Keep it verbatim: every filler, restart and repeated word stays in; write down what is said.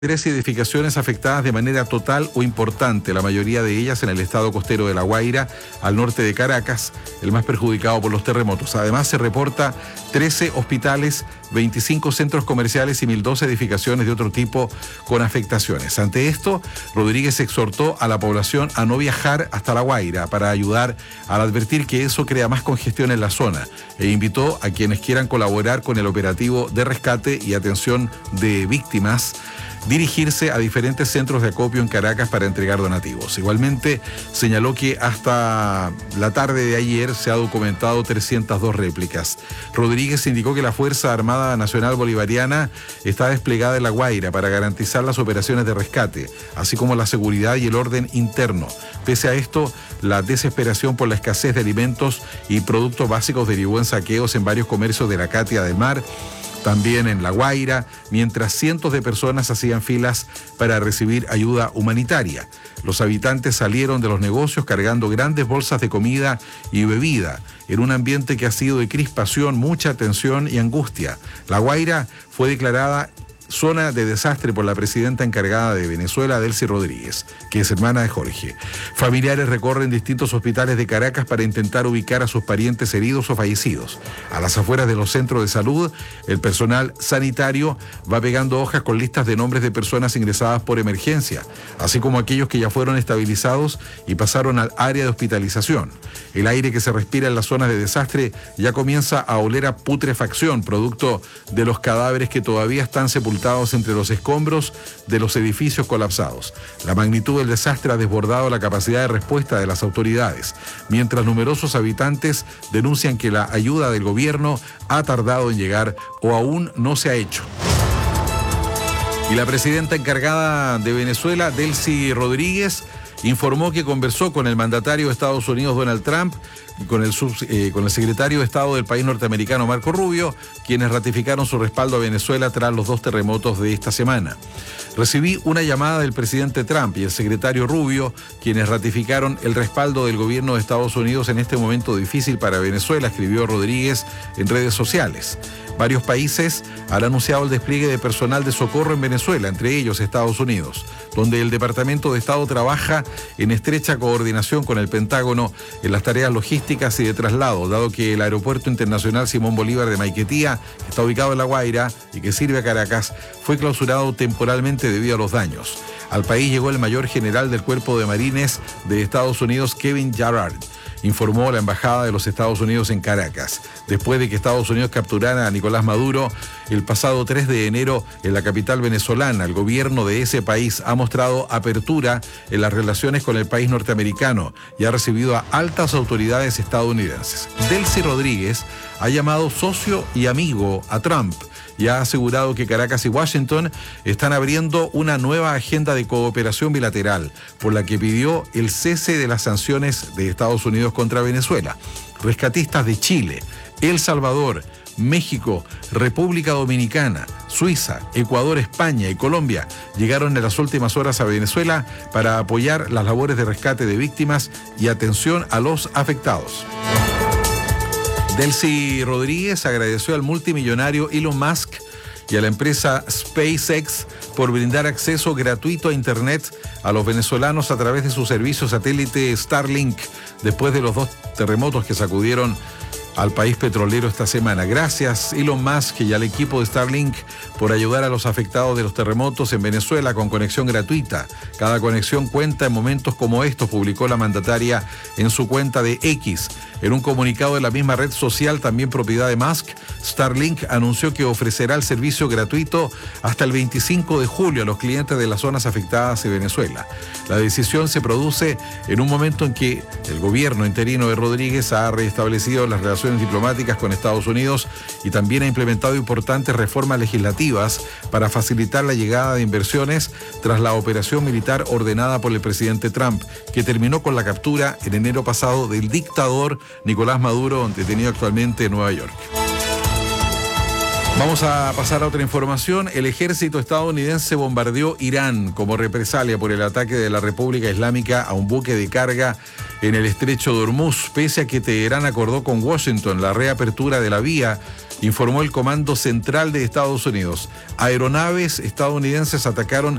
Tres edificaciones afectadas de manera total o importante, la mayoría de ellas en el estado costero de La Guaira, al norte de Caracas, el más perjudicado por los terremotos. Además, se reporta trece hospitales, veinticinco centros comerciales y mil dos edificaciones de otro tipo con afectaciones. Ante esto, Rodríguez exhortó a la población a no viajar hasta La Guaira para ayudar al advertir que eso crea más congestión en la zona e invitó a quienes quieran colaborar con el operativo de rescate y atención de víctimas dirigirse a diferentes centros de acopio en Caracas para entregar donativos. Igualmente, señaló que hasta la tarde de ayer se ha documentado trescientas dos réplicas. Rodríguez indicó que la Fuerza Armada Nacional Bolivariana está desplegada en La Guaira para garantizar las operaciones de rescate, así como la seguridad y el orden interno. Pese a esto, la desesperación por la escasez de alimentos y productos básicos derivó en saqueos en varios comercios de la Catia del Mar, también en La Guaira, mientras cientos de personas hacían filas para recibir ayuda humanitaria. Los habitantes salieron de los negocios cargando grandes bolsas de comida y bebida, en un ambiente que ha sido de crispación, mucha tensión y angustia. La Guaira fue declarada zona de desastre por la presidenta encargada de Venezuela, Delcy Rodríguez, que es hermana de Jorge. Familiares recorren distintos hospitales de Caracas para intentar ubicar a sus parientes heridos o fallecidos. A las afueras de los centros de salud, el personal sanitario va pegando hojas con listas de nombres de personas ingresadas por emergencia, así como aquellos que ya fueron estabilizados y pasaron al área de hospitalización. El aire que se respira en las zonas de desastre ya comienza a oler a putrefacción, producto de los cadáveres que todavía están sepultados entre los escombros de los edificios colapsados. La magnitud del desastre ha desbordado la capacidad de respuesta de las autoridades, mientras numerosos habitantes denuncian que la ayuda del gobierno ha tardado en llegar o aún no se ha hecho. Y la presidenta encargada de Venezuela, Delcy Rodríguez, informó que conversó con el mandatario de Estados Unidos, Donald Trump, y con el, sub, eh, con el secretario de Estado del país norteamericano, Marco Rubio, quienes ratificaron su respaldo a Venezuela tras los dos terremotos de esta semana. Recibí una llamada del presidente Trump y el secretario Rubio, quienes ratificaron el respaldo del gobierno de Estados Unidos en este momento difícil para Venezuela, escribió Rodríguez en redes sociales. Varios países han anunciado el despliegue de personal de socorro en Venezuela, entre ellos Estados Unidos, donde el Departamento de Estado trabaja en estrecha coordinación con el Pentágono en las tareas logísticas y de traslado, dado que el Aeropuerto Internacional Simón Bolívar de Maiquetía, que está ubicado en La Guaira y que sirve a Caracas, fue clausurado temporalmente debido a los daños. Al país llegó el mayor general del Cuerpo de Marines de Estados Unidos, Kevin Jarrard, informó la Embajada de los Estados Unidos en Caracas, después de que Estados Unidos capturara a Nicolás Maduro el pasado tres de enero en la capital venezolana. El gobierno de ese país ha mostrado apertura en las relaciones con el país norteamericano y ha recibido a altas autoridades estadounidenses. Delcy Rodríguez ha llamado socio y amigo a Trump y ha asegurado que Caracas y Washington están abriendo una nueva agenda de cooperación bilateral, por la que pidió el cese de las sanciones de Estados Unidos contra Venezuela. Rescatistas de Chile, El Salvador, México, República Dominicana, Suiza, Ecuador, España y Colombia llegaron en las últimas horas a Venezuela para apoyar las labores de rescate de víctimas y atención a los afectados. Delcy Rodríguez agradeció al multimillonario Elon Musk y a la empresa SpaceX por brindar acceso gratuito a Internet a los venezolanos a través de su servicio satélite Starlink, después de los dos terremotos que sacudieron al país petrolero esta semana. Gracias, Elon Musk, y al equipo de Starlink por ayudar a los afectados de los terremotos en Venezuela con conexión gratuita. Cada conexión cuenta en momentos como estos, publicó la mandataria en su cuenta de X. En un comunicado de la misma red social, también propiedad de Musk, Starlink anunció que ofrecerá el servicio gratuito hasta el veinticinco de julio a los clientes de las zonas afectadas de Venezuela. La decisión se produce en un momento en que el gobierno interino de Rodríguez ha restablecido las relaciones diplomáticas con Estados Unidos y también ha implementado importantes reformas legislativas para facilitar la llegada de inversiones tras la operación militar ordenada por el presidente Trump, que terminó con la captura en enero pasado del dictador Nicolás Maduro, detenido actualmente en Nueva York. Vamos a pasar a otra información. El ejército estadounidense bombardeó Irán como represalia por el ataque de la República Islámica a un buque de carga en el estrecho de Hormuz, pese a que Teherán acordó con Washington la reapertura de la vía informó el Comando Central de Estados Unidos. Aeronaves estadounidenses atacaron